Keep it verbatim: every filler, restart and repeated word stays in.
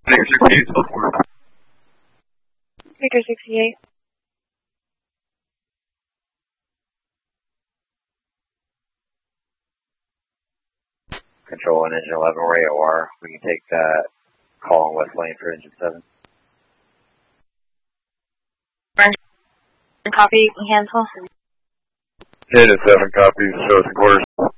Victor sixty-eight. Control one, engine eleven, we're A O R. We can take that call on West Lane for engine seven. Copy, cancel. Engine seven, copy, show us quarters.